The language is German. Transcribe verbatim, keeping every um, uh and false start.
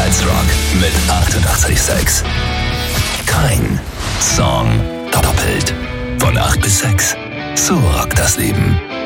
Let's Rock mit achtundachtzig Komma sechs. Kein Song doppelt. Von acht bis sechs. So rockt das Leben.